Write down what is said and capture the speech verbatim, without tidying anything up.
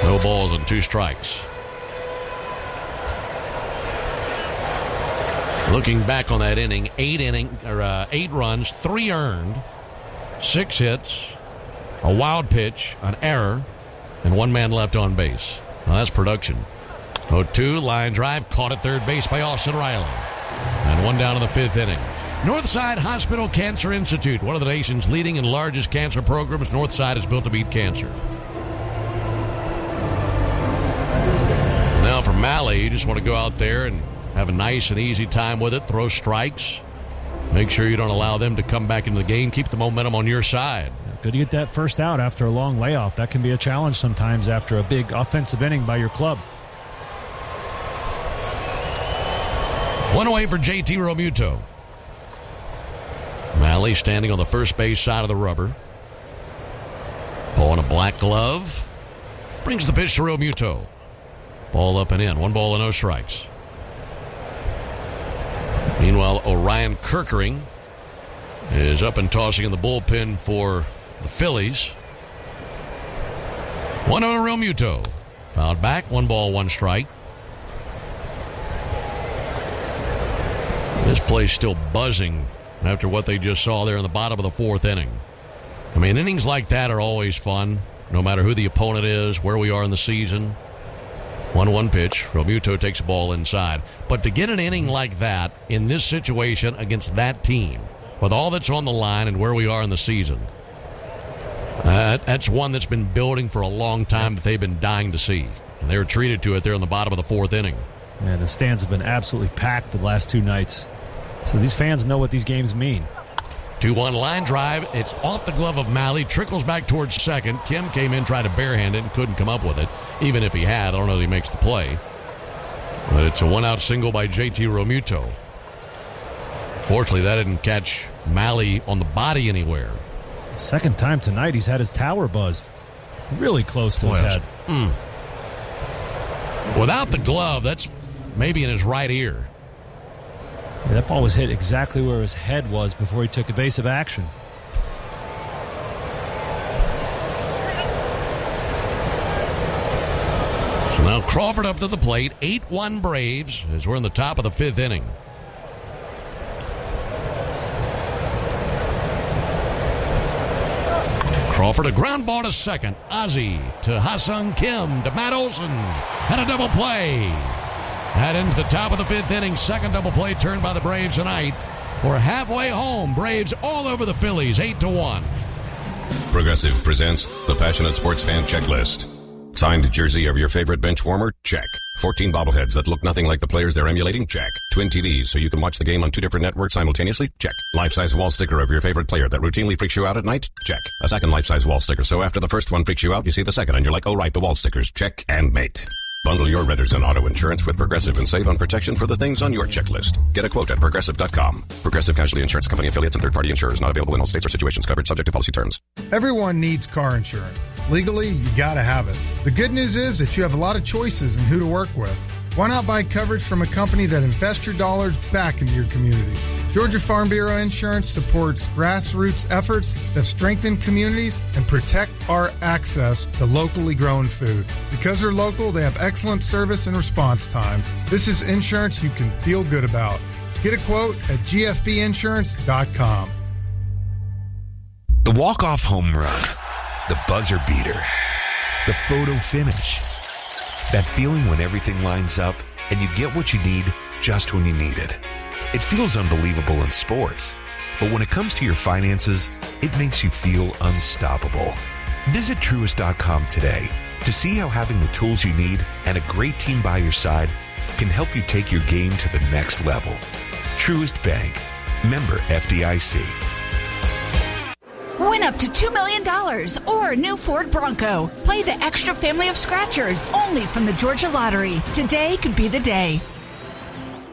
No balls and two strikes. Looking back on that inning, eight inning or uh, eight runs, three earned, six hits, a wild pitch, an error, and one man left on base. Now that's production. oh two, line drive, caught at third base by Austin Riley. And one down in the fifth inning. Northside Hospital Cancer Institute, one of the nation's leading and largest cancer programs. Northside is built to beat cancer. Now for Mahle, you just want to go out there and have a nice and easy time with it, throw strikes. Make sure you don't allow them to come back into the game. Keep the momentum on your side. Good to get that first out after a long layoff. That can be a challenge sometimes after a big offensive inning by your club. One away for J T Realmuto. Mahle standing on the first base side of the rubber. Ball in a black glove. Brings the pitch to Realmuto. Ball up and in. One ball and no strikes. Meanwhile, Orion Kerkering is up and tossing in the bullpen for the Phillies. one oh to Realmuto. Fouled back. One ball, one strike. This place still buzzing after what they just saw there in the bottom of the fourth inning. I mean, innings like that are always fun, no matter who the opponent is, where we are in the season. one one pitch. Realmuto takes a ball inside. But to get an inning like that in this situation against that team, with all that's on the line and where we are in the season, uh, that's one that's been building for a long time that they've been dying to see. And they were treated to it there in the bottom of the fourth inning. Man, the stands have been absolutely packed the last two nights. So these fans know what these games mean. two one line drive. It's off the glove of Mahle. Trickles back towards second. Kim came in, tried to barehand it, and couldn't come up with it. Even if he had, I don't know that he makes the play. But it's a one-out single by J T Realmuto. Fortunately, that didn't catch Mahle on the body anywhere. Second time tonight he's had his tower buzzed. Really close to Boy, his head. Mm. Without the glove, that's maybe in his right ear. Yeah, that ball was hit exactly where his head was before he took evasive action. So now Crawford up to the plate. eight one Braves as we're in the top of the fifth inning. Crawford, a ground ball to second. Ozzie to Ha-Seong Kim to Matt Olson. And a double play. That ends the top of the fifth inning. Second double play turned by the Braves tonight. We're halfway home. Braves all over the Phillies, eight to one. Progressive presents the Passionate Sports Fan Checklist. Signed jersey of your favorite bench warmer? Check. fourteen bobbleheads that look nothing like the players they're emulating? Check. Twin T Vs so you can watch the game on two different networks simultaneously? Check. Life-size wall sticker of your favorite player that routinely freaks you out at night? Check. A second life-size wall sticker so after the first one freaks you out, you see the second and you're like, oh right, the wall stickers. Check and mate. Bundle your renters and auto insurance with Progressive and save on protection for the things on your checklist. Get a quote at Progressive dot com. Progressive Casualty Insurance Company affiliates and third-party insurers not available in all states or situations. Covered subject to policy terms. Everyone needs car insurance. Legally, you gotta have it. The good news is that you have a lot of choices in who to work with. Why not buy coverage from a company that invests your dollars back into your community? Georgia Farm Bureau Insurance supports grassroots efforts that strengthen communities and protect our access to locally grown food. Because they're local, they have excellent service and response time. This is insurance you can feel good about. Get a quote at G F B insurance dot com. The walk-off home run, the buzzer beater, the photo finish. That feeling when everything lines up and you get what you need just when you need it. It feels unbelievable in sports, but when it comes to your finances, it makes you feel unstoppable. Visit Truist dot com today to see how having the tools you need and a great team by your side can help you take your game to the next level. Truist Bank. Member F D I C. Win up to two million dollars or a new Ford Bronco. Play the extra family of scratchers only from the Georgia Lottery. Today could be the day.